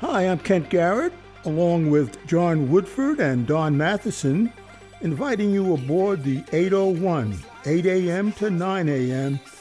Hi, I'm Kent Garrett, along with John Woodford and Don Matheson, inviting you aboard the 801, 8 a.m. to 9 a.m.,